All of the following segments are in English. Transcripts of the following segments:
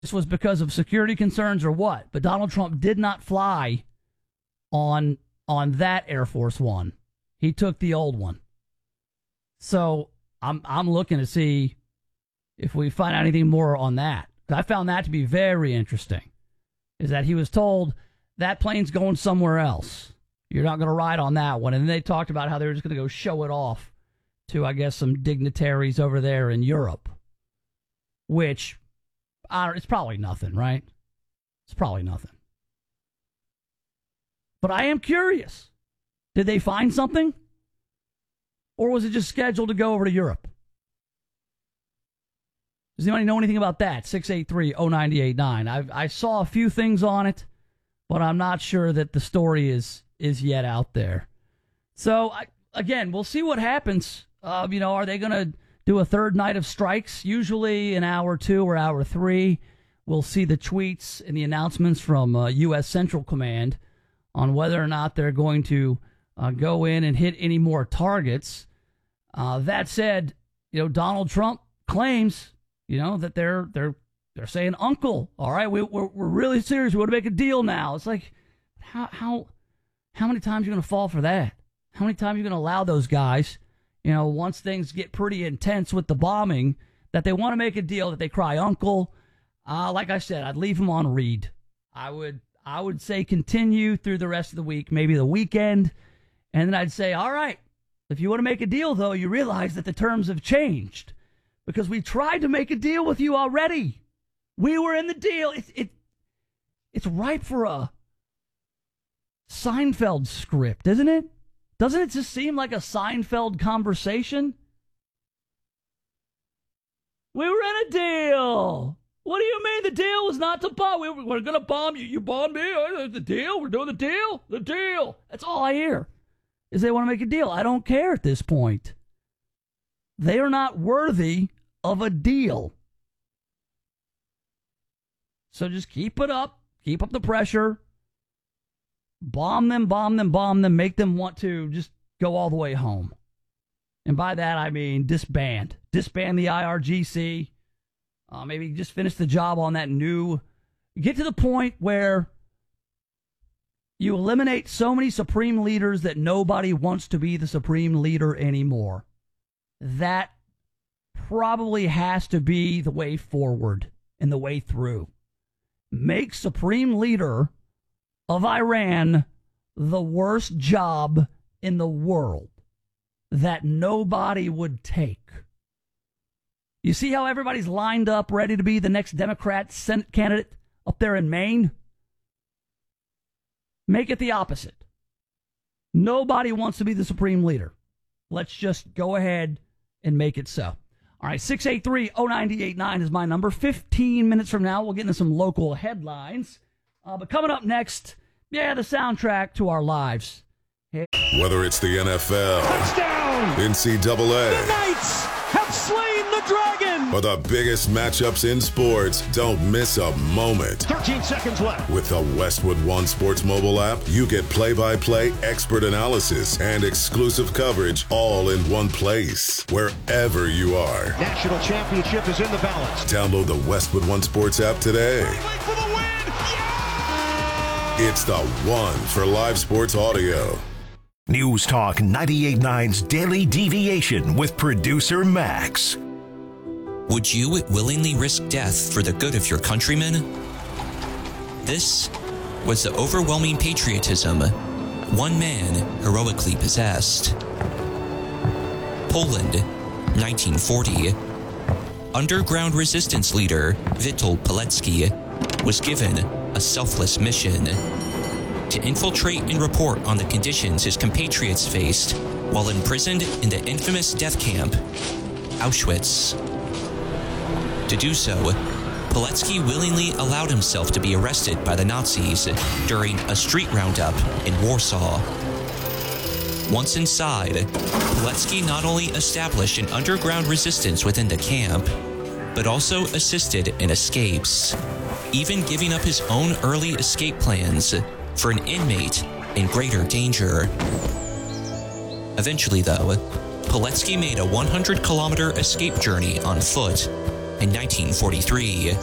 this was because of security concerns or what, but Donald Trump did not fly on that Air Force One. He took the old one. So I'm looking to see if we find out anything more on that. I found that to be very interesting, is that he was told that plane's going somewhere else. You're not going to ride on that one. And then they talked about how they were just going to go show it off to, I guess, some dignitaries over there in Europe, which, it's probably nothing, right? It's probably nothing. But I am curious. Did they find something? Or was it just scheduled to go over to Europe? Does anybody know anything about that? 683-0989. I saw a few things on it, but I'm not sure that the story is yet out there. So, again, we'll see what happens. Are they going to do a third night of strikes? Usually in hour 2 or hour 3, we'll see the tweets and the announcements from U.S. Central Command on whether or not they're going to go in and hit any more targets. That said, Donald Trump claims, that they're saying, "Uncle, all right, we're really serious. We want to make a deal now." It's like, how many times are you going to fall for that? How many times are you going to allow those guys, once things get pretty intense with the bombing, that they want to make a deal, that they cry uncle? Like I said, I'd leave them on read. I would say continue through the rest of the week, maybe the weekend, and then I'd say, all right, if you want to make a deal, though, you realize that the terms have changed because we tried to make a deal with you already. We were in the deal. It's ripe for a Seinfeld script, isn't it? Doesn't it just seem like a Seinfeld conversation? We were in a deal. What do you mean the deal was not to bomb? We're going to bomb you. You bombed me. The deal. We're doing the deal. The deal. That's all I hear is they want to make a deal. I don't care at this point. They are not worthy of a deal. So just keep it up. Keep up the pressure. Bomb them, make them want to just go all the way home. And by that, I mean disband. Disband the IRGC. Maybe just finish the job on that get to the point where you eliminate so many supreme leaders that nobody wants to be the supreme leader anymore. That probably has to be the way forward and the way through. Make supreme leader of Iran the worst job in the world that nobody would take. You see how everybody's lined up ready to be the next Democrat Senate candidate up there in Maine? Make it the opposite. Nobody wants to be the supreme leader. Let's just go ahead and make it so. All right, 683-0989 is my number. 15 minutes from now, we'll get into some local headlines. But coming up next, the soundtrack to our lives. Whether it's the NFL, touchdown, NCAA, the Knights have slain the dragon, or the biggest matchups in sports, don't miss a moment. 13 seconds left. With the Westwood One Sports mobile app, you get play-by-play expert analysis and exclusive coverage all in one place, wherever you are. National championship is in the balance. Download the Westwood One Sports app today. For the win! Yeah! It's the one for live sports audio. News Talk 98.9's Daily Deviation with producer Max. Would you willingly risk death for the good of your countrymen? This was the overwhelming patriotism one man heroically possessed. Poland, 1940. Underground resistance leader Witold Pilecki was given a selfless mission to infiltrate and report on the conditions his compatriots faced while imprisoned in the infamous death camp, Auschwitz. To do so, Pilecki willingly allowed himself to be arrested by the Nazis during a street roundup in Warsaw. Once inside, Pilecki not only established an underground resistance within the camp, but also assisted in escapes, even giving up his own early escape plans for an inmate in greater danger. Eventually, though, Pilecki made a 100-kilometer escape journey on foot in 1943,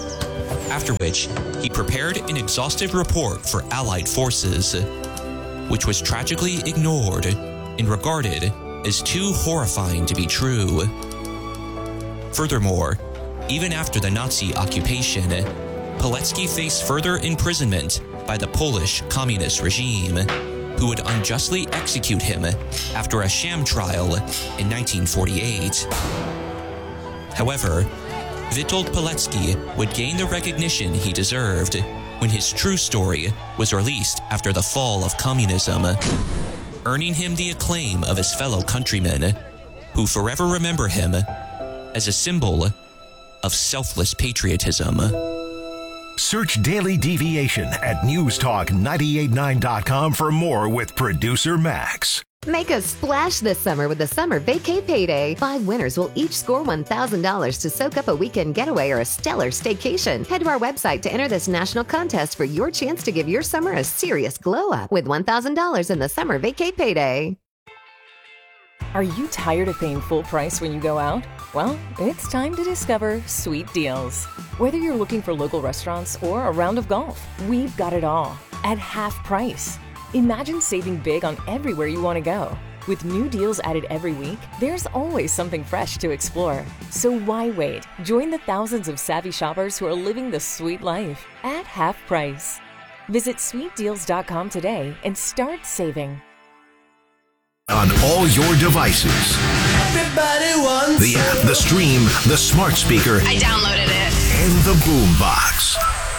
after which he prepared an exhaustive report for Allied forces, which was tragically ignored and regarded as too horrifying to be true. Furthermore, even after the Nazi occupation, Pilecki faced further imprisonment by the Polish communist regime, who would unjustly execute him after a sham trial in 1948. However, Witold Pilecki would gain the recognition he deserved when his true story was released after the fall of communism, earning him the acclaim of his fellow countrymen, who forever remember him as a symbol of selfless patriotism. Search Daily Deviation at newstalk989.com for more with producer Max. Make a splash this summer with the Summer Vacay Payday. 5 winners will each score $1,000 to soak up a weekend getaway or a stellar staycation. Head to our website to enter this national contest for your chance to give your summer a serious glow up with $1,000 in the Summer Vacay Payday. Are you tired of paying full price when you go out? Well, it's time to discover Sweet Deals. Whether you're looking for local restaurants or a round of golf, we've got it all at half price. Imagine saving big on everywhere you want to go. With new deals added every week, there's always something fresh to explore. So why wait? Join the thousands of savvy shoppers who are living the sweet life at half price. Visit sweetdeals.com today and start saving. On all your devices. Everybody wants The app, the stream, the smart speaker, I downloaded it. and the boom box.